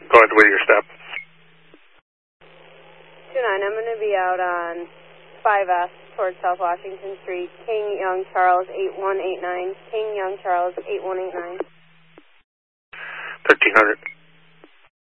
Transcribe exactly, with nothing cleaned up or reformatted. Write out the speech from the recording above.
Go ahead with your step. two nine, I'm going to be out on five S towards South Washington Street, King Young Charles eight one eight nine, King Young Charles eight one eight nine. thirteen hundred.